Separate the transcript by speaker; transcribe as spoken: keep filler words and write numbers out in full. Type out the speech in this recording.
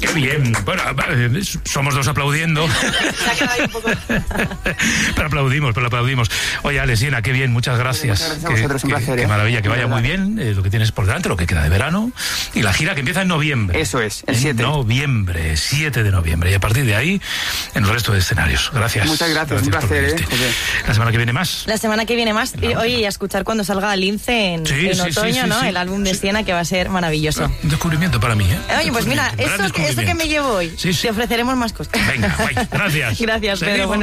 Speaker 1: Qué bien. Bueno, somos dos aplaudiendo.
Speaker 2: Se ha quedado ahí un poco.
Speaker 1: Pero aplaudimos, pero aplaudimos. Oye, Ale, Siena, qué bien, muchas gracias.
Speaker 3: Muchas gracias a vosotros, un placer.
Speaker 1: Qué
Speaker 3: ¿eh?
Speaker 1: maravilla, que vaya muy bien eh, lo que tienes por delante, lo que queda de verano. Y la gira que empieza en noviembre.
Speaker 3: Eso es, el siete.
Speaker 1: Noviembre, siete de noviembre. Y a partir de ahí, en el resto de escenarios. Gracias.
Speaker 3: Muchas gracias, un
Speaker 1: por
Speaker 3: placer,
Speaker 1: venirte.
Speaker 3: ¿eh? Joder.
Speaker 1: La semana que viene más.
Speaker 2: La semana que viene más. Y,
Speaker 1: No.
Speaker 2: oye, y a escuchar cuando salga Lince en,
Speaker 1: Sí,
Speaker 2: en
Speaker 1: sí,
Speaker 2: otoño,
Speaker 1: sí, sí,
Speaker 2: ¿no?
Speaker 1: sí.
Speaker 2: El álbum de
Speaker 1: Sí.
Speaker 2: Siena, que va a ser maravilloso.
Speaker 1: Un descubrimiento para mí, ¿eh?
Speaker 2: Oye, pues mira,
Speaker 1: Descubrimiento, gran
Speaker 2: eso, eso que
Speaker 1: descubrimiento.
Speaker 2: me llevo hoy.
Speaker 1: Sí, sí.
Speaker 2: Te ofreceremos más cosas.
Speaker 1: Venga, guay. Gracias.
Speaker 2: Gracias, Pedro.
Speaker 1: Seguimos.
Speaker 2: Bueno,